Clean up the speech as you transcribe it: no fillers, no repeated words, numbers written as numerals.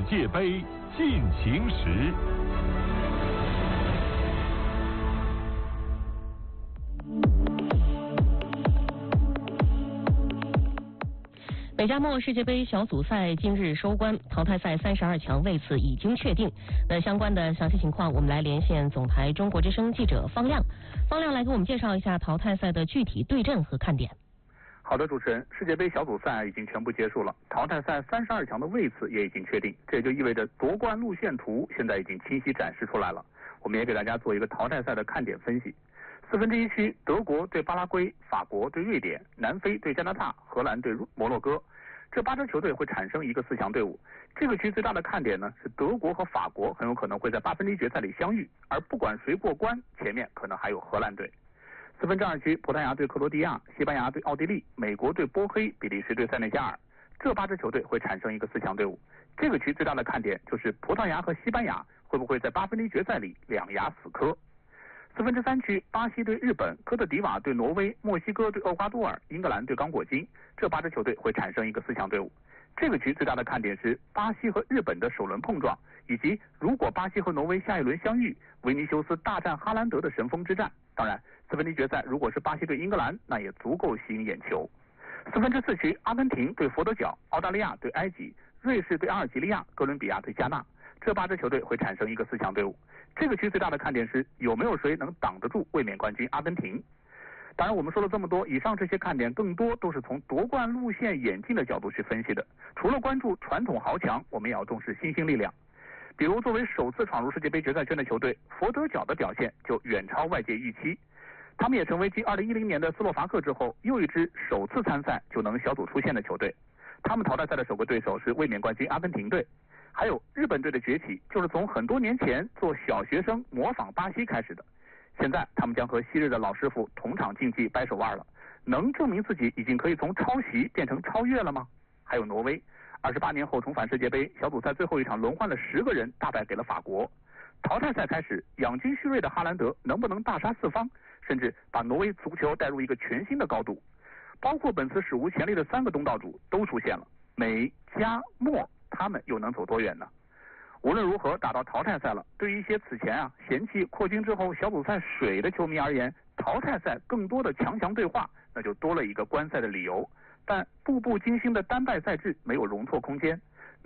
世界杯进行时。 美加墨世界杯小组赛今日收官，淘汰赛32强位次已经确定。那相关的详细情况，我们来连线总台中国之声记者方亮。方亮来给我们介绍一下淘汰赛的具体对阵和看点。 好的，主持人，世界杯小组赛已经全部结束了，淘汰赛32强的位次也已经确定，这也就意味着夺冠路线图现在已经清晰展示出来了。我们也给大家做一个淘汰赛的看点分析。1/4区，德国对巴拉圭，法国对瑞典，南非对加拿大，荷兰对摩洛哥。这8支球队会产生一个4强队伍。这个区最大的看点呢是德国和法国很有可能会在8分之一决赛里相遇，而不管谁过关，前面可能还有荷兰队。2/4区，葡萄牙对克罗地亚，西班牙对奥地利，美国对波黑，比利时对塞内加尔。这8支球队会产生一个4强队伍。这个区最大的看点就是葡萄牙和西班牙会不会在8分之一决赛里两牙死磕。3/4区，巴西对日本，科特迪瓦对挪威，墨西哥对厄瓜多尔，英格兰对刚果金。这8支球队会产生一个4强队伍。这个区最大的看点是巴西和日本的首轮碰撞，以及如果巴西和挪威下一轮相遇，维尼修斯大战哈兰德的神锋之战。当然，4分之一决赛如果是巴西对英格兰，那也足够吸引眼球。4/4区，阿根廷对佛得角，澳大利亚对埃及，瑞士对阿尔及利亚，哥伦比亚对加纳。这8支球队会产生一个4强队伍。这个区最大的看点是有没有谁能挡得住卫冕冠军阿根廷。当然我们说了这么多，以上这些看点更多都是从夺冠路线演进的角度去分析的。除了关注传统豪强，我们也要重视新兴力量。比如作为首次闯入世界杯决赛圈的球队，佛得角的表现就远超外界预期。他们也成为继2010年的斯洛伐克之后又一支首次参赛就能小组出线的球队。他们淘汰赛的首个对手是卫冕冠军阿根廷队。还有日本队的崛起，就是从很多年前做小学生模仿巴西开始的。现在他们将和昔日的老师傅同场竞技掰手腕了，能证明自己已经可以从抄袭变成超越了吗？还有挪威，28年后重返世界杯，小组赛最后一场轮换了10个人，大败给了法国。淘汰赛开始，养精蓄锐的哈兰德能不能大杀四方，甚至把挪威足球带入一个全新的高度？包括本次史无前例的3个东道主都出现了，美、加、墨，他们又能走多远呢？无论如何，打到淘汰赛了，对于一些此前嫌弃扩军之后小组赛水的球迷而言，淘汰赛更多的强强对话，那就多了一个观赛的理由。但步步惊心的单败赛制没有容错空间，